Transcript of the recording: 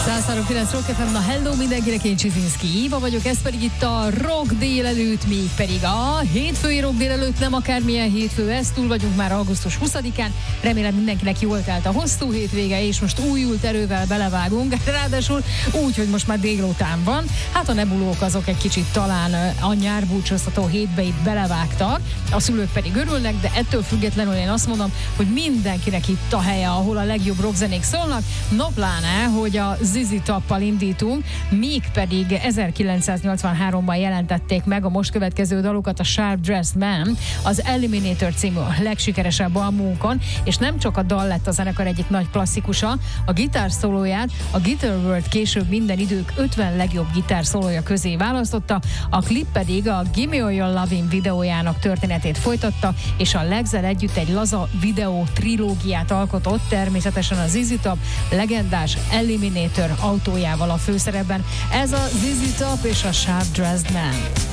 103.9 Rock FM, na hello mindenkinek, én Csizinszki Éva vagyok, ez pedig itt a Rock délelőtt, még pedig a hétfői Rock délelőtt, nem akármilyen hétfő, ezt túl vagyunk már augusztus 20-án, remélem mindenkinek jól telt a hosszú hétvége, és most újult erővel belevágunk, ráadásul úgy, hogy most már délután van, hát a nebulók azok egy kicsit talán a nyárbúcsúztató hétbe itt belevágtak, a szülők pedig örülnek, de ettől függetlenül én azt mondom, hogy mindenkinek itt a helye, ahol a legjobb rockzenék szólnak, no pláne, hogy a ZZ Toppal indítunk, mégpedig 1983-ban jelentették meg a most következő dalokat a Sharp Dressed Man, az Eliminator című legsikeresebb albumunkon, és nem csak a dal lett a zenekar egyik nagy klasszikusa, a gitárszólóját a Guitar World később minden idők 50 legjobb gitárszólója közé választotta, a klip pedig a Gimme All Your Lovin' videójának történetét folytatta, és a Legszel együtt egy laza videó trilógiát alkotott, természetesen a ZZ Top legendás Eliminator autójával a főszerepben. Ez a ZZ Top és a Sharp Dressed Man.